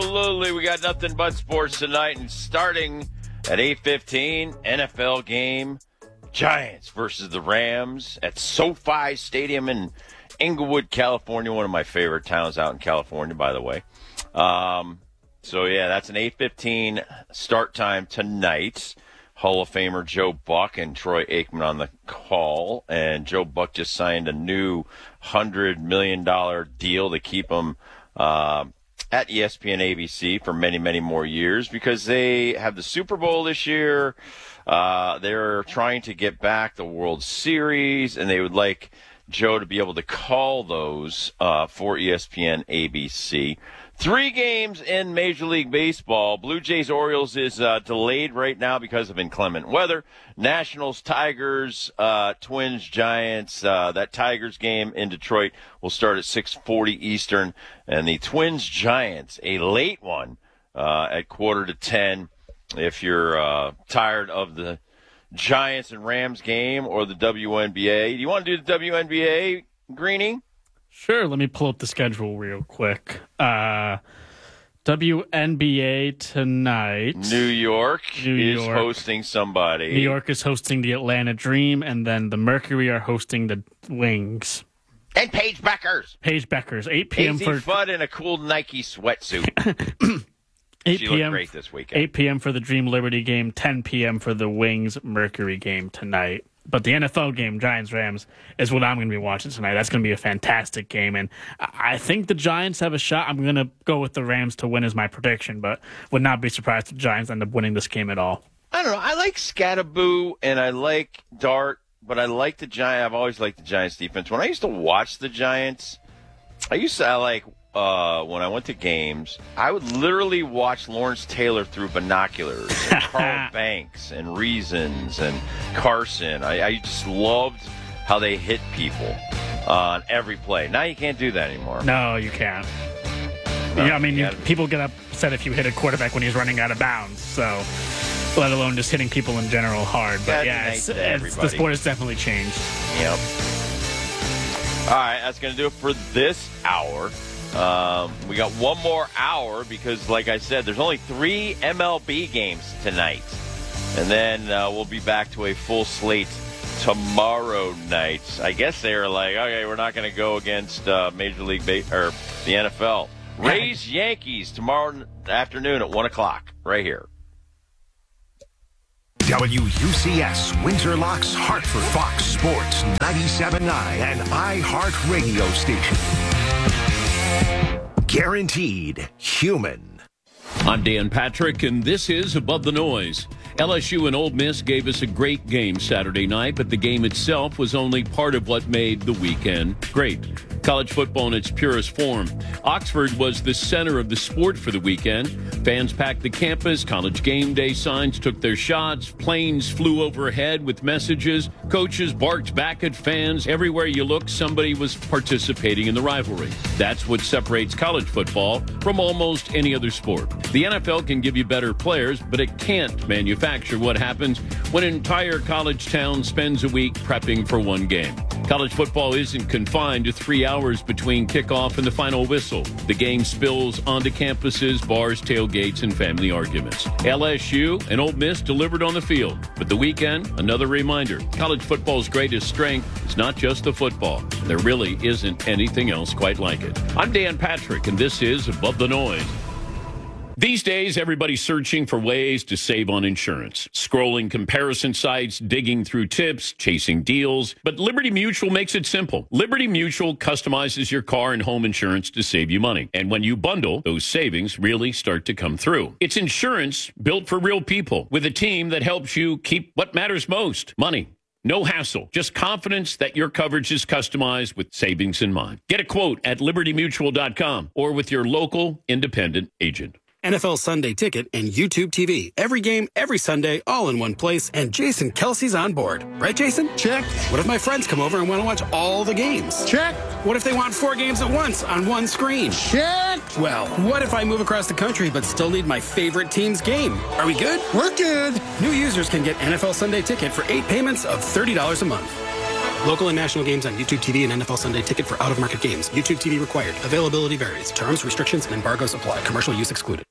Absolutely. We got nothing but sports tonight, and starting at 8:15, NFL game, Giants versus the Rams at SoFi Stadium in Inglewood, California, one of my favorite towns out in California, by the way. That's an 8:15 start time tonight. Hall of Famer Joe Buck and Troy Aikman on the call, and Joe Buck just signed a new $100 million deal to keep him at ESPN ABC for many, many more years because they have the Super Bowl this year. They're trying to get back the World Series, and they would like Joe to be able to call those for ESPN ABC. 3 games in Major League Baseball. Blue Jays-Orioles is delayed right now because of inclement weather. Nationals, Tigers, Twins, Giants. That Tigers game in Detroit will start at 6:40 Eastern. And the Twins-Giants, a late one at 9:45. If you're tired of the Giants and Rams game or the WNBA. Do you want to do the WNBA, Greenie? Sure, let me pull up the schedule real quick. WNBA tonight. New York is hosting somebody. New York is hosting the Atlanta Dream, and then the Mercury are hosting the Wings. And Paige Beckers. 8 p.m. for Fudd in a cool Nike sweatsuit. 8 she p.m. looked great this weekend. 8 p.m. for the Dream Liberty game, 10 p.m. for the Wings Mercury game tonight. But the NFL game, Giants-Rams, is what I'm going to be watching tonight. That's going to be a fantastic game. And I think the Giants have a shot. I'm going to go with the Rams to win as my prediction, but would not be surprised if the Giants end up winning this game at all. I don't know. I like Scatterboo and I like Dart, but I like the Giants. I've always liked the Giants defense. When I used to watch the Giants, when I went to games, I would literally watch Lawrence Taylor through binoculars, and Carl Banks, and Reasons, and Carson. I just loved how they hit people on every play. Now you can't do that anymore. No, you can't. People get upset if you hit a quarterback when he's running out of bounds, so let alone just hitting people in general hard. But the sport has definitely changed. Yep. All right, that's going to do it for this hour. We got one more hour because, like I said, there's only 3 MLB games tonight. And then we'll be back to a full slate tomorrow night. I guess they were like, okay, we're not going to go against Major League or the NFL. Rays Yankees tomorrow afternoon at 1 o'clock right here. WUCS Winterlocks Hartford, Fox Sports 97.9 and iHeart Radio Station. Guaranteed human. I'm Dan Patrick, and this is Above the Noise. LSU and Ole Miss gave us a great game Saturday night, but the game itself was only part of what made the weekend great. College football in its purest form. Oxford was the center of the sport for the weekend. Fans packed the campus, college game day signs took their shots, planes flew overhead with messages, coaches barked back at fans. Everywhere you look, somebody was participating in the rivalry. That's what separates college football from almost any other sport. The NFL can give you better players, but it can't manufacture what happens when an entire college town spends a week prepping for one game. College football isn't confined to 3 hours between kickoff and the final whistle. The game spills onto campuses, bars, tailgates, and family arguments. LSU and Ole Miss delivered on the field. But the weekend, another reminder, college football's greatest strength is not just the football. There really isn't anything else quite like it. I'm Dan Patrick, and this is Above the Noise. These days, everybody's searching for ways to save on insurance. Scrolling comparison sites, digging through tips, chasing deals. But Liberty Mutual makes it simple. Liberty Mutual customizes your car and home insurance to save you money. And when you bundle, those savings really start to come through. It's insurance built for real people with a team that helps you keep what matters most, money. No hassle, just confidence that your coverage is customized with savings in mind. Get a quote at libertymutual.com or with your local independent agent. NFL Sunday Ticket and YouTube TV. Every game, every Sunday, all in one place. And Jason Kelsey's on board. Right, Jason? Check. What if my friends come over and want to watch all the games? Check. What if they want 4 games at once on one screen? Check. Well, what if I move across the country but still need my favorite team's game? Are we good? We're good. New users can get NFL Sunday Ticket for 8 payments of $30 a month. Local and national games on YouTube TV and NFL Sunday Ticket for out-of-market games. YouTube TV required. Availability varies. Terms, restrictions, and embargoes apply. Commercial use excluded.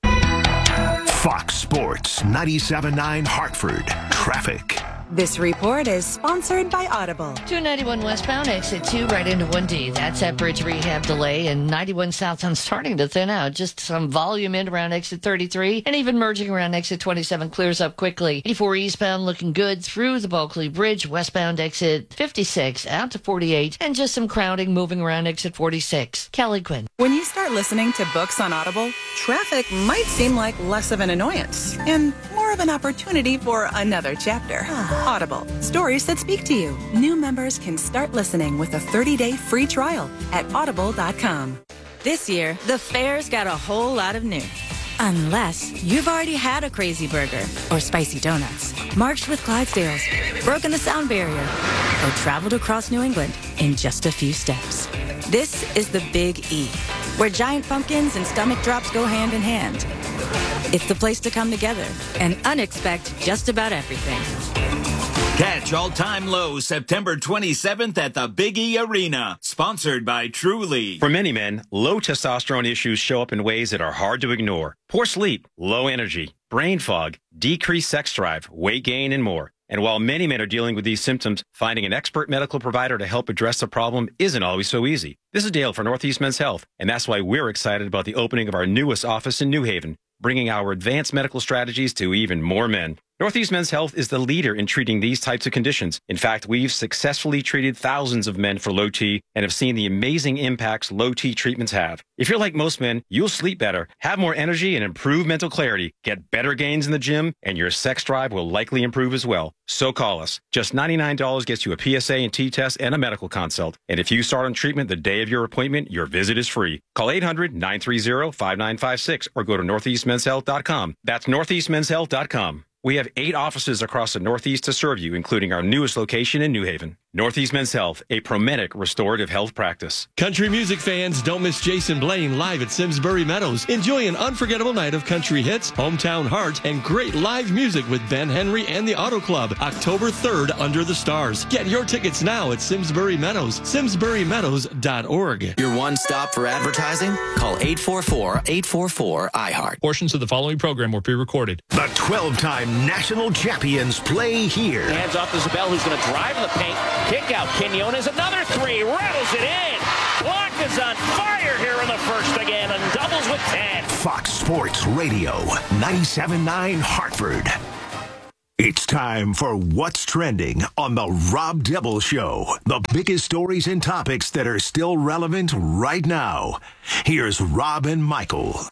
Fox Sports 97.9 Hartford. Traffic. This report is sponsored by Audible. 291 westbound, exit 2 right into 1D. That's that bridge rehab delay. And 91 southbound starting to thin out. Just some volume in around exit 33 and even merging around exit 27 clears up quickly. 84 eastbound looking good through the Bulkley Bridge. Westbound exit 56 out to 48 and just some crowding moving around exit 46. Kelly Quinn. When you start listening to books on Audible, traffic might seem like less of an annoyance and more of an opportunity for another chapter. Audible, stories that speak to you. New members can start listening with a 30-day free trial at audible.com. This year, the fair's got a whole lot of new. Unless you've already had a crazy burger or spicy donuts, marched with Clydesdales, broken the sound barrier, or traveled across New England in just a few steps. This is the Big E, where giant pumpkins and stomach drops go hand in hand. It's the place to come together and unexpect just about everything. Catch all-time lows September 27th at the Big E Arena. Sponsored by Truly. For many men, low testosterone issues show up in ways that are hard to ignore. Poor sleep, low energy, brain fog, decreased sex drive, weight gain, and more. And while many men are dealing with these symptoms, finding an expert medical provider to help address the problem isn't always so easy. This is Dale for Northeast Men's Health, and that's why we're excited about the opening of our newest office in New Haven, bringing our advanced medical strategies to even more men. Northeast Men's Health is the leader in treating these types of conditions. In fact, we've successfully treated thousands of men for low T and have seen the amazing impacts low T treatments have. If you're like most men, you'll sleep better, have more energy, and improve mental clarity, get better gains in the gym, and your sex drive will likely improve as well. So call us. Just $99 gets you a PSA and T test and a medical consult. And if you start on treatment the day of your appointment, your visit is free. Call 800-930-5956 or go to northeastmenshealth.com. That's northeastmenshealth.com. We have 8 offices across the Northeast to serve you, including our newest location in New Haven. Northeast Men's Health, a Promedic restorative health practice. Country music fans, don't miss Jason Blaine live at Simsbury Meadows. Enjoy an unforgettable night of country hits, hometown heart, and great live music with Ben Henry and the Auto Club. October 3rd, Under the Stars. Get your tickets now at Simsbury Meadows, simsburymeadows.org. Your one stop for advertising? Call 844-844-iHeart. Portions of the following program were pre-recorded. The 12-time national champions play here. Hands off to Zabel, who's going to drive in the paint. Kick out. Quinones, another three. Rattles it in. Clock is on fire here in the first again and doubles with 10. Fox Sports Radio, 97.9 Hartford. It's time for What's Trending on The Rob Dibble Show. The biggest stories and topics that are still relevant right now. Here's Rob and Michael.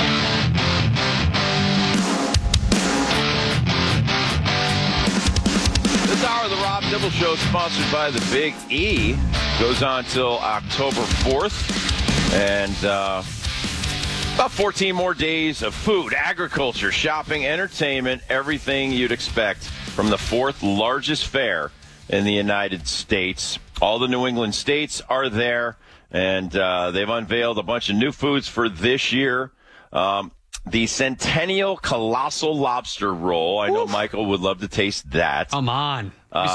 This hour of the Rob Dibble Show, sponsored by the Big E, goes on till October 4th. And about 14 more days of food, agriculture, shopping, entertainment, everything you'd expect from the 4th largest fair in the United States. All the New England states are there, and they've unveiled a bunch of new foods for this year. The Centennial Colossal Lobster Roll. I know Michael would love to taste that. Come on.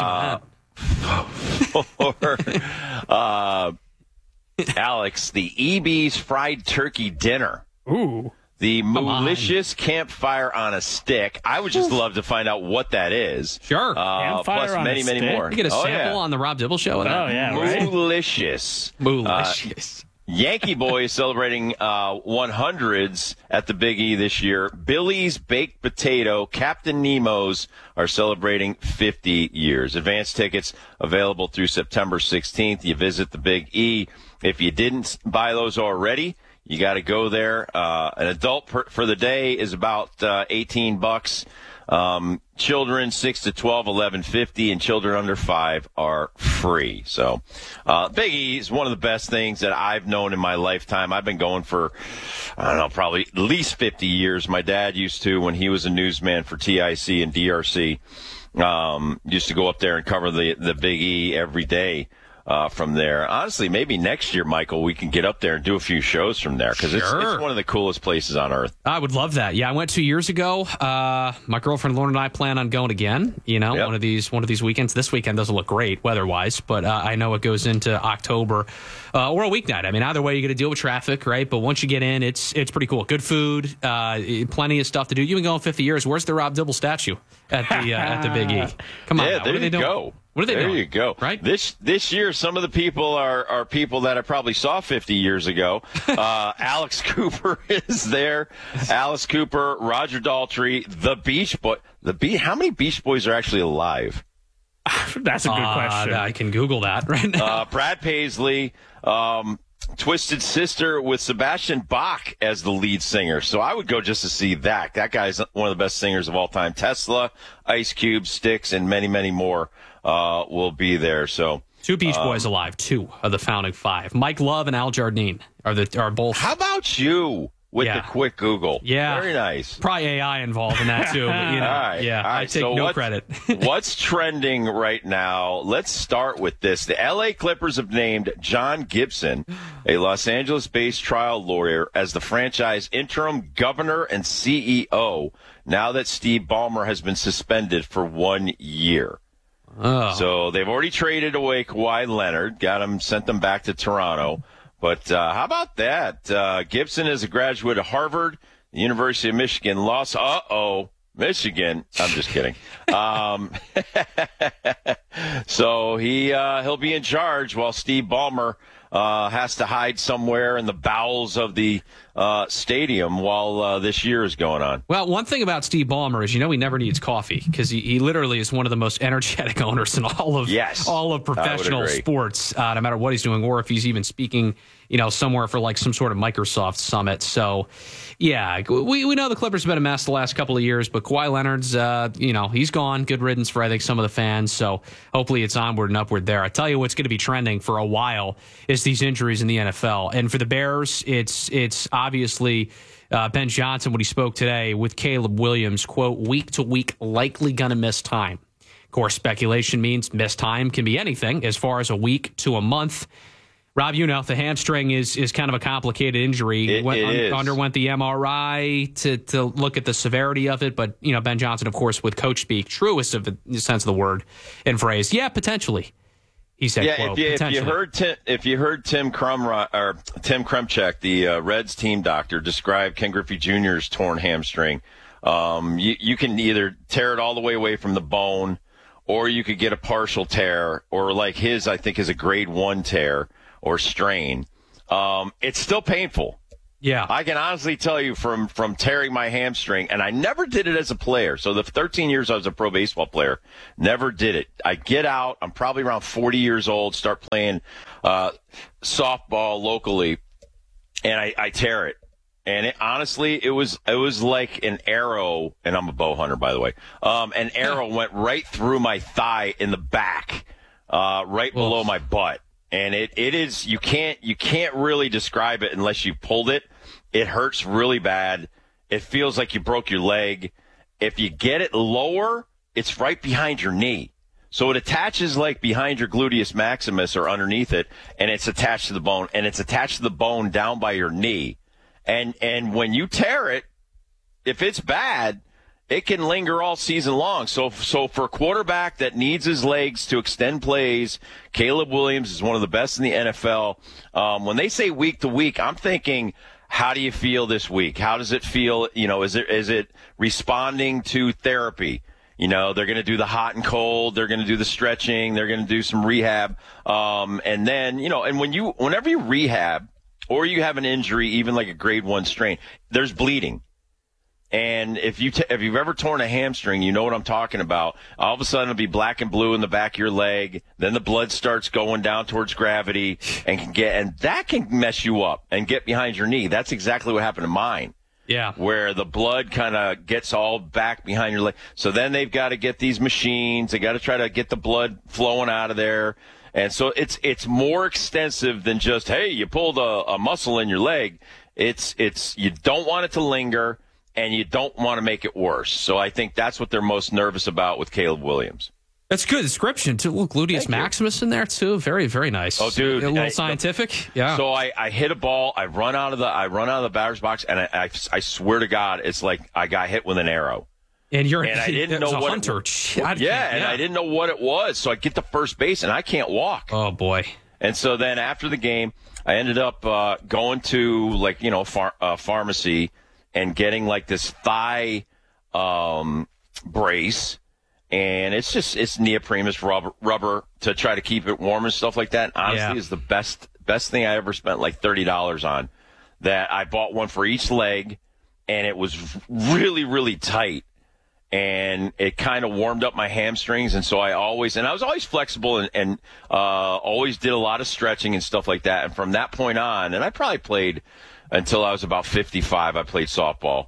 Alex, the EB's Fried Turkey Dinner. Ooh. The Moolicious Campfire on a Stick. I would just love to find out what that is. Sure. Plus many, many more. You get a sample on the Rob Dibble Show. Moolicious. Moolicious. Yankee Boy is celebrating 100s at the Big E this year. Billy's Baked Potato, Captain Nemo's are celebrating 50 years. Advance tickets available through September 16th. You visit the Big E. If you didn't buy those already, you got to go there. An adult for the day is about $18. Children 6 to 12, $11.50, and children under 5 are free. So, Big E is one of the best things that I've known in my lifetime. I've been going for, I don't know, probably at least 50 years. My dad used to, when he was a newsman for TIC and DRC, used to go up there and cover the Big E every day. from there. Honestly, maybe next year, Michael, we can get up there and do a few shows from there because it's one of the coolest places on earth. I would love that. Yeah, I went 2 years ago. My girlfriend Lauren and I plan on going again. One of these weekends. This weekend doesn't look great weather-wise, but I know it goes into October or a weeknight. I mean, either way, you got to deal with traffic, right? But once you get in, it's pretty cool. Good food, plenty of stuff to do. You've been going 50 years. Where's the Rob Dibble statue at the Big E? Come on, yeah, now. What are they doing? Go. What are they doing? There you go. Right? This year, some of the people are people that I probably saw 50 years ago. Alex Cooper is there. Alice Cooper, Roger Daltrey, the Beach Boy. How many Beach Boys are actually alive? That's a good question. I can Google that right now. Brad Paisley, Twisted Sister with Sebastian Bach as the lead singer. So I would go just to see that. That guy's one of the best singers of all time. Tesla, Ice Cube, Styx, and many, many more will be there. So 2 Beach Boys alive, 2 of the founding 5. Mike Love and Al Jardine are both. How about you with the quick Google? Yeah. Very nice. Probably AI involved in that too. But, All right. I take no credit. What's trending right now? Let's start with this. The LA Clippers have named John Gibson, a Los Angeles-based trial lawyer, as the franchise interim governor and CEO now that Steve Ballmer has been suspended for 1 year. Oh. So they've already traded away Kawhi Leonard, sent them back to Toronto. But how about that? Gibson is a graduate of Harvard, the University of Michigan, Michigan. I'm just kidding. So he'll be in charge while Steve Ballmer has to hide somewhere in the bowels of the stadium while this year is going on. Well, one thing about Steve Ballmer is, he never needs coffee because he literally is one of the most energetic owners in all of professional sports, no matter what he's doing or if he's even speaking, somewhere for like some sort of Microsoft summit. So, yeah, we know the Clippers have been a mess the last couple of years, but Kawhi Leonard's, he's gone. Good riddance for, I think, some of the fans. So hopefully it's onward and upward there. I tell you what's going to be trending for a while is these injuries in the NFL. And for the Bears, it's obviously Ben Johnson, when he spoke today with Caleb Williams, quote, week to week, likely going to miss time. Of course, speculation means missed time can be anything as far as a week to a month. Rob, the hamstring is kind of a complicated injury. Underwent the MRI to look at the severity of it. But, Ben Johnson, of course, with coach speak, truest of the sense of the word and phrase, yeah, potentially. He said, quote, if you heard Tim Kremchek, the Reds team doctor, describe Ken Griffey Jr.'s torn hamstring, you can either tear it all the way away from the bone, or you could get a partial tear, or like his, I think, is a grade 1 tear or strain. It's still painful. Yeah. I can honestly tell you from tearing my hamstring, and I never did it as a player. So the 13 years I was a pro baseball player, never did it. I get out, I'm probably around 40 years old, start playing softball locally, and I tear it. And honestly, it was like an arrow, and I'm a bow hunter, by the way. An arrow went right through my thigh in the back, right below my butt. And it is, you can't really describe it unless you pulled it. It hurts really bad. It feels like you broke your leg. If you get it lower, it's right behind your knee. So it attaches like behind your gluteus maximus or underneath it, and it's attached to the bone, and it's attached to the bone down by your knee. And when you tear it, if it's bad, it can linger all season long. So for a quarterback that needs his legs to extend plays, Caleb Williams is one of the best in the NFL. When they say week to week, I'm thinking, how do you feel this week? How does it feel? Is it responding to therapy? They're going to do the hot and cold. They're going to do the stretching. They're going to do some rehab. And then, and whenever you rehab or you have an injury, even like a grade 1 strain, there's bleeding. And if you've ever torn a hamstring, you know what I'm talking about. All of a sudden, it'll be black and blue in the back of your leg. Then the blood starts going down towards gravity and that can mess you up and get behind your knee. That's exactly what happened to mine. Yeah. Where the blood kind of gets all back behind your leg. So then they've got to get these machines. They got to try to get the blood flowing out of there. And so it's more extensive than just, hey, you pulled a muscle in your leg. It's you don't want it to linger. And you don't want to make it worse. So I think that's what they're most nervous about with Caleb Williams. That's good description, too. Look, Gluteus Maximus in there, too. Very, very nice. Oh, dude. A little scientific. Yeah. So I hit a ball. I run out of the batter's box, and I swear to God, it's like I got hit with an arrow. And I didn't know what hunter. And I didn't know what it was. So I get to first base, and I can't walk. Oh, boy. And so then after the game, I ended up going to, pharmacy and getting, this thigh brace. And it's neoprene, rubber to try to keep it warm and stuff like that. Honestly, is the best thing I ever spent $30 on. That I bought one for each leg, and it was really, really tight. And it kind of warmed up my hamstrings, and so I was always flexible and always did a lot of stretching and stuff like that. And from that point on, and I probably played until I was about 55. I played softball.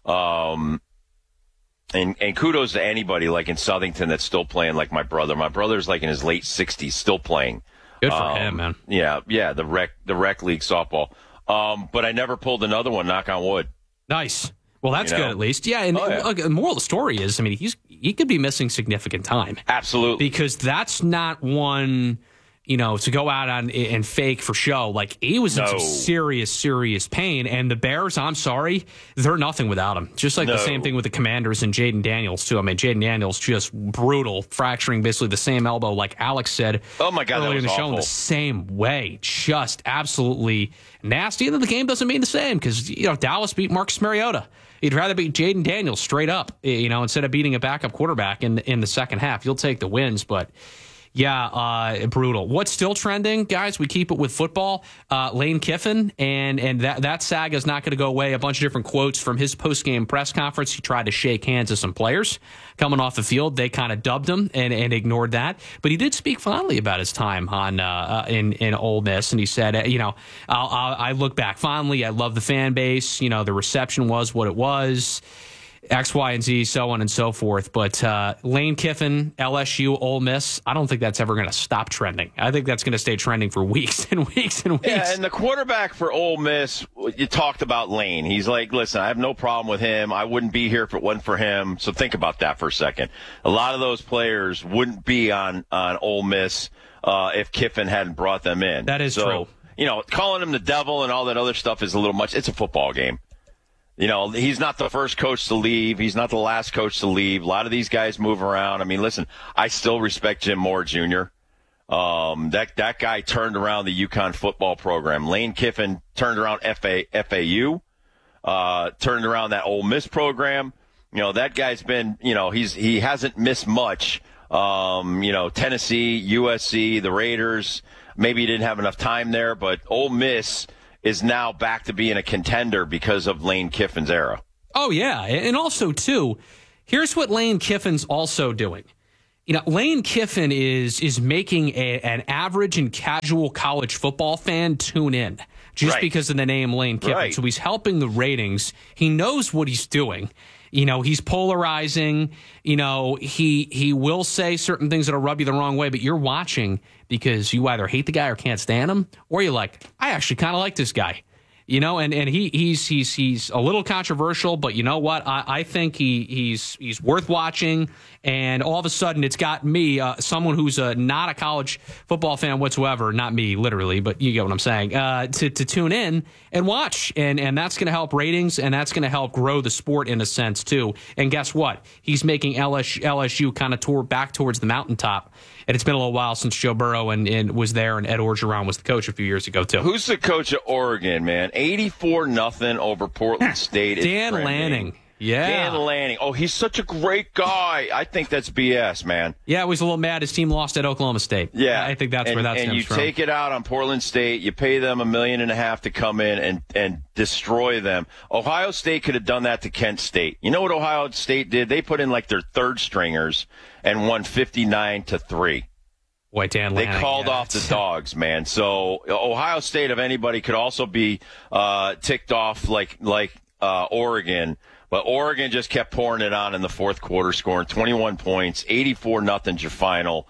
And kudos to anybody in Southington that's still playing, like my brother. My brother's in his late 60s, still playing. Good for him, man. Yeah, the rec league softball. But I never pulled another one. Knock on wood. Nice. Well, that's good at least. Yeah, and the moral of the story is, he could be missing significant time. Absolutely, because that's not one. To go out on and fake for show. He was in some serious, serious pain. And the Bears, I'm sorry, they're nothing without him. Just the same thing with the Commanders and Jaden Daniels, too. Jaden Daniels just brutal, fracturing basically the same elbow, like Alex said. Oh, my God, earlier in the show, in the same way. Just absolutely nasty. And then the game doesn't mean the same because, Dallas beat Marcus Mariota. You'd rather beat Jaden Daniels straight up, instead of beating a backup quarterback in the second half. You'll take the wins, but... Yeah, brutal. What's still trending, guys? We keep it with football. Lane Kiffin, and that saga is not going to go away. A bunch of different quotes from his post-game press conference. He tried to shake hands with some players coming off the field. They kind of dubbed him and ignored that. But he did speak fondly about his time on in Ole Miss, and he said, I look back fondly. I love the fan base. The reception was what it was. X, Y, and Z, so on and so forth. But Lane Kiffin, LSU, Ole Miss, I don't think that's ever going to stop trending. I think that's going to stay trending for weeks and weeks and weeks. Yeah, and the quarterback for Ole Miss, you talked about Lane. He's like, listen, I have no problem with him. I wouldn't be here if it wasn't for him. So think about that for a second. A lot of those players wouldn't be on Ole Miss if Kiffin hadn't brought them in. That is true. Calling him the devil and all that other stuff is a little much. It's a football game. He's not the first coach to leave. He's not the last coach to leave. A lot of these guys move around. Listen, I still respect Jim Moore Jr. That guy turned around the UConn football program. Lane Kiffin turned around FAU, turned around that Ole Miss program. That guy's been, he hasn't missed much. Tennessee, USC, the Raiders. Maybe he didn't have enough time there, but Ole Miss is now back to being a contender because of Lane Kiffin's era. Oh, yeah. And also, too, here's what Lane Kiffin's also doing. Lane Kiffin is making an average and casual college football fan tune in just because of the name Lane Kiffin. Right. So he's helping the ratings. He knows what he's doing. He's polarizing. He will say certain things that'll rub you the wrong way, but you're watching because you either hate the guy or can't stand him, or you're like, I actually kind of like this guy. And he's a little controversial, but you know what? I think he's worth watching. And all of a sudden, it's got me, someone who's not a college football fan whatsoever, not me literally, but you get what I'm saying, to tune in and watch. And that's going to help ratings, and that's going to help grow the sport in a sense too. And guess what? He's making LSU kind of back towards the mountaintop. And it's been a little while since Joe Burrow and was there, and Ed Orgeron was the coach a few years ago too. Who's the coach at Oregon, man? 84-0 over Portland State. Dan Lanning. Yeah. Dan Lanning. Oh, he's such a great guy. I think that's BS, man. Yeah, he was a little mad his team lost at Oklahoma State. Yeah. I think that's where that stems from. And you take it out on Portland State. You pay them $1.5 million to come in and destroy them. Ohio State could have done that to Kent State. You know what Ohio State did? They put in their third stringers and won 59-3. Boy, Dan Lanning. They called off the dogs, man. So Ohio State, if anybody, could also be ticked off like Oregon. But Oregon just kept pouring it on in the fourth quarter, scoring 21 points, 84-0's your final.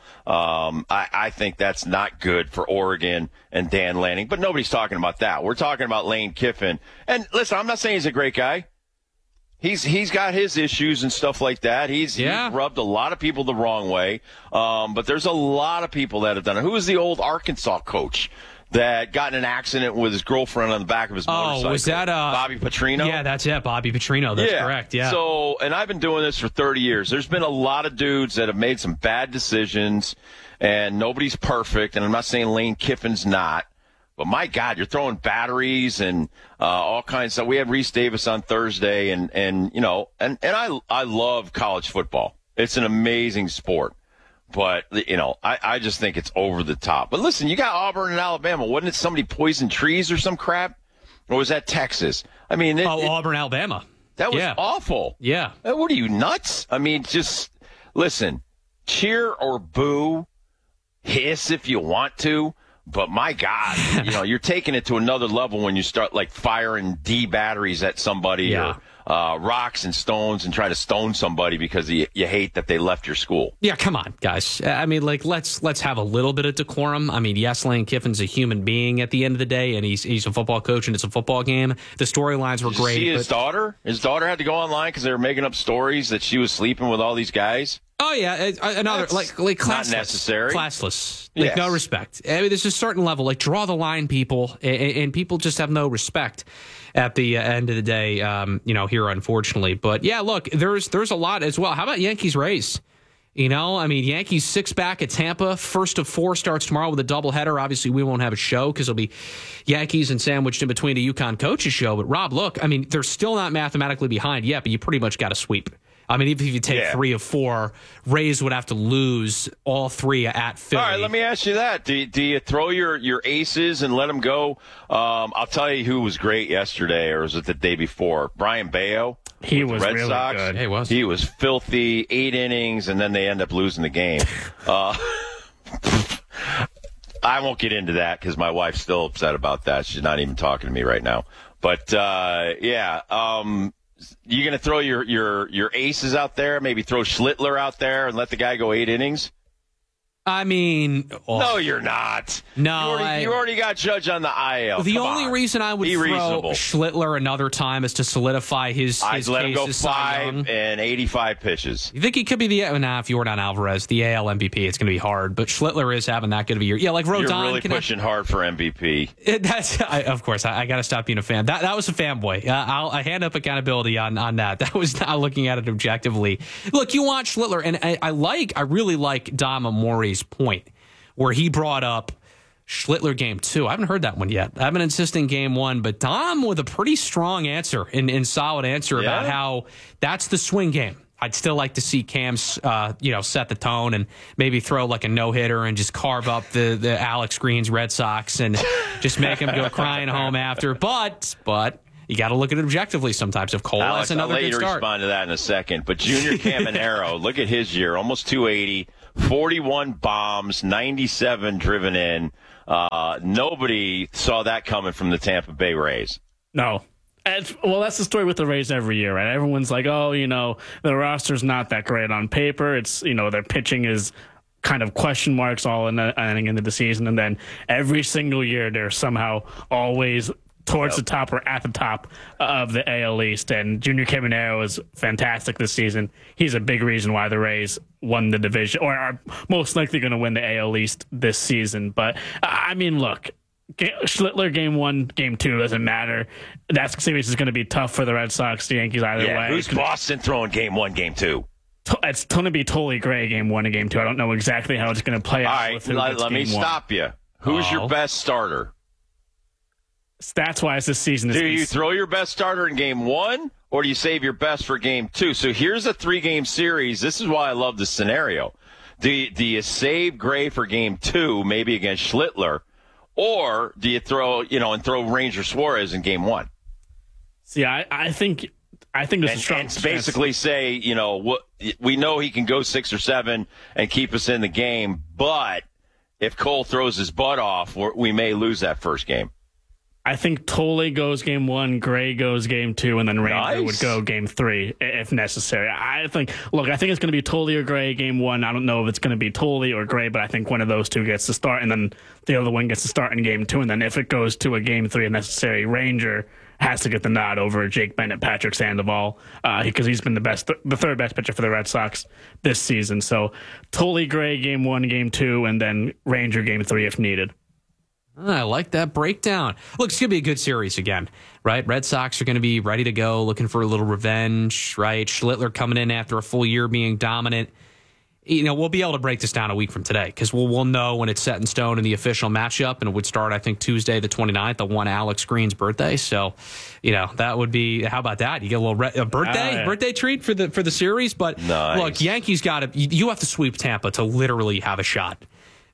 I think that's not good for Oregon and Dan Lanning. But nobody's talking about that. We're talking about Lane Kiffin. And listen, I'm not saying he's a great guy. He's got his issues and stuff like that. He's rubbed a lot of people the wrong way. But there's a lot of people that have done it. Who was the old Arkansas coach that got in an accident with his girlfriend on the back of his motorcycle? Was that Bobby Petrino? Yeah, that's it. Bobby Petrino. That's correct. Yeah. So, and I've been doing this for 30 years. There's been a lot of dudes that have made some bad decisions, and nobody's perfect. And I'm not saying Lane Kiffin's not. But my God, you're throwing batteries and all kinds of stuff. We had Reese Davis on Thursday, and I love college football. It's an amazing sport. But, I just think it's over the top. But listen, you got Auburn and Alabama. Wasn't it somebody poisoned trees or some crap? Or was that Texas? I mean, Auburn, Alabama. That was awful. Yeah. What are you, nuts? I mean, just listen, cheer or boo, hiss if you want to. But my God, you're taking it to another level when you start like firing D batteries at somebody or rocks and stones and try to stone somebody because you hate that they left your school. Yeah, come on, guys. I mean, like let's have a little bit of decorum. I mean, yes, Lane Kiffin's a human being at the end of the day, and he's a football coach, and it's a football game. The storylines were great. Did you see his daughter? His daughter had to go online because they were making up stories that she was sleeping with all these guys. Oh yeah, another like classless, not necessary, classless, like no respect. I mean, there's a certain level, like draw the line, people, and people just have no respect at the end of the day. Here unfortunately, but yeah, look, there's a lot as well. How about Yankees Rays? I mean, Yankees 6 back at Tampa. First of 4 starts tomorrow with a doubleheader. Obviously, we won't have a show because it'll be Yankees and sandwiched in between a UConn coaches show. But Rob, look, I mean, they're still not mathematically behind yet, but you pretty much got to sweep. I mean, even if you take 3 of 4, Rays would have to lose all 3 at Philly. All right, let me ask you that. Do you throw your aces and let them go? I'll tell you who was great yesterday, or was it the day before? Brian Bayo. He was Red really Sox. good. He was filthy. 8 innings, and then they end up losing the game. I won't get into that because my wife's still upset about that. She's not even talking to me right now. But, you going to throw your aces out there, maybe throw Schlittler out there and let the guy go 8 innings? I mean... No, you're not. No, you already got Judge on the IL. The only reason I would throw Schlittler another time is to solidify his I'd let him go as 5 and 85 pitches. You think he could be the... if Jordan Alvarez, the AL MVP, it's going to be hard. But Schlittler is having that good of a year. Yeah, like Rodon... You're really pushing hard for MVP. Of course, I got to stop being a fan. That was a fanboy. I hand up accountability on that. That was not looking at it objectively. Look, you want Schlittler, and I really like Dom Amori's point where he brought up Schlittler game 2. I haven't heard that one yet. I've been insisting game 1, but Dom with a pretty strong answer and solid answer about how that's the swing game. I'd still like to see Cam, set the tone and maybe throw like a no-hitter and just carve up the Alex Green's Red Sox and just make him go crying home after. But you got to look at it objectively sometimes. If Cole has another good start. I'll let you respond to that in a second. But Junior Caminero, look at his year, almost 280. 41 bombs, 97 driven in. Nobody saw that coming from the Tampa Bay Rays. No. Well, that's the story with the Rays every year, right? Everyone's like, the roster's not that great on paper. It's, their pitching is kind of question marks all in the end of the season. And then every single year, they're somehow always towards the top or at the top of the AL East. And Junior Caminero is fantastic this season. He's a big reason why the Rays won the division or are most likely going to win the AL East this season. But, I mean, look, Schlittler game 1, game 2 doesn't matter. That series is going to be tough for the Red Sox, the Yankees either way. Who's Boston throwing game 1, game 2? It's going to be Tolly Gray game 1 and game 2. I don't know exactly how it's going to play out. All right, let me stop you. Who's your best starter? Stats-wise this season. Do you throw your best starter in game 1, or do you save your best for game 2? So here's a 3-game series. This is why I love this scenario. Do you save Gray for game 2, maybe against Schlittler, or do you throw Ranger Suarez in game 1? See, I think this is strong. And basically say, we know he can go 6 or 7 and keep us in the game, but if Cole throws his butt off, we may lose that first game. I think Toley goes game 1, Gray goes game 2, and then Ranger would go game 3 if necessary. I think it's going to be Toley or Gray game 1. I don't know if it's going to be Toley or Gray, but I think one of those two gets to start, and then the other one gets to start in game 2. And then if it goes to a game 3 if necessary, Ranger has to get the nod over Jake Bennett, Patrick Sandoval, because he's been the third best pitcher for the Red Sox this season. So Tully Gray game 1, game 2, and then Ranger game 3 if needed. I like that breakdown. Look, it's going to be a good series again, right? Red Sox are going to be ready to go, looking for a little revenge, right? Schlittler coming in after a full year being dominant. We'll be able to break this down a week from today because we'll know when it's set in stone in the official matchup, and it would start, I think, Tuesday the 29th, on Alex Green's birthday. So, that would be, how about that? You get a little birthday treat for the series. But nice. Look, Yankees you have to sweep Tampa to literally have a shot.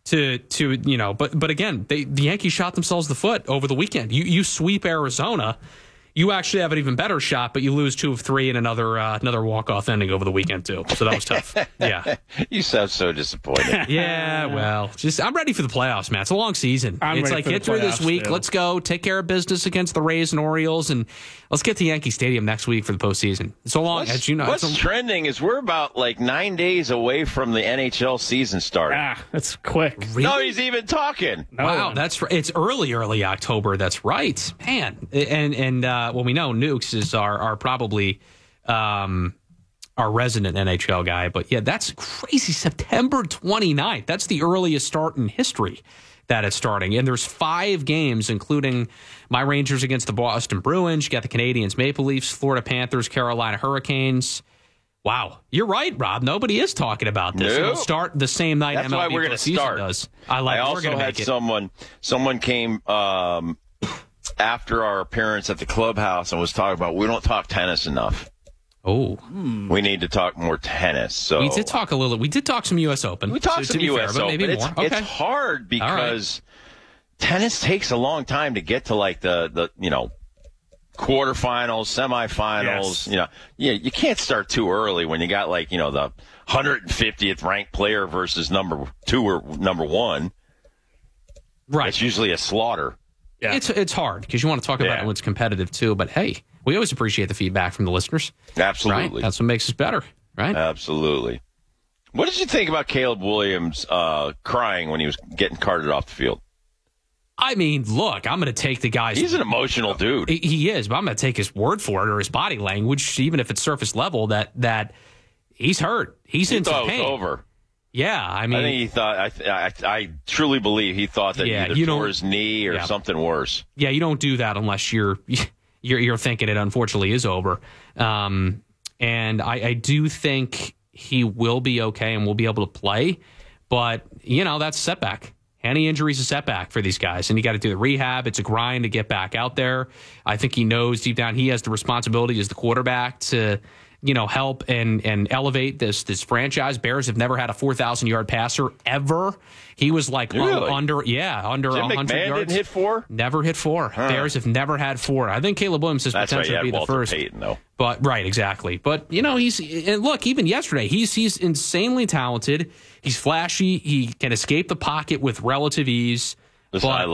But again, the Yankees shot themselves the foot over the weekend. You sweep Arizona, you actually have an even better shot, but you lose 2 of 3 in another walk-off ending over the weekend too. So that was tough. Yeah, you sound so disappointed. Yeah, well, I'm ready for the playoffs, man. It's a long season. It's like get through this week. Too. Let's go take care of business against the Rays and Orioles, and let's get to Yankee Stadium next week for the postseason. So long, as you know. What's trending is we're about 9 days away from the NHL season starting. That's quick. Really? No, he's even talking. Wow, that's right. It's early October. That's right, man. And we know Nukes is our probably our resident NHL guy, but yeah, that's crazy. September 29th. That's the earliest start in history that it's starting. And there's 5 games, including my Rangers against the Boston Bruins. You got the Canadiens, Maple Leafs, Florida Panthers, Carolina Hurricanes. Wow, you're right, Rob. Nobody is talking about this. Nope. It'll start the same night. That's MLB why we're going to start. Does. I also had someone came after our appearance at the clubhouse and was talking about we don't talk tennis enough. Oh, we need to talk more tennis. So we did talk a little. We did talk some U.S. Open. We talked some U.S. Open, Open. maybe more. Okay. It's hard because tennis takes a long time to get to the quarterfinals, semifinals. Yes. You can't start too early when you got the 150th ranked player versus number 2 or number 1. Right. It's usually a slaughter. Yeah. It's hard because you want to talk about it when it's competitive too. But hey, we always appreciate the feedback from the listeners. Absolutely. Right? That's what makes us better, right? Absolutely. What did you think about Caleb Williams crying when he was getting carted off the field? I mean, look, I'm going to take the guy's... He's an emotional dude. He is, but I'm going to take his word for it or his body language, even if it's surface level, that he's hurt. He's in some pain. It was over. Yeah, I mean... I think he thought... I truly believe he thought that he either tore his knee or something worse. Yeah, you don't do that unless you're thinking it unfortunately is over. And I do think he will be okay and will be able to play. But, that's a setback. Any injury is a setback for these guys, and you got to do the rehab. It's a grind to get back out there. I think he knows deep down he has the responsibility as the quarterback to, help and elevate this franchise. Bears have never had a 4,000-yard passer ever. He was under Jim 100 McMahon yards. Didn't hit 4? Never hit 4. Huh. Bears have never had 4. I think Caleb Williams has potential to be the first. Payton, though. But right, exactly. But even yesterday, he's insanely talented. He's flashy. He can escape the pocket with relative ease. Listen,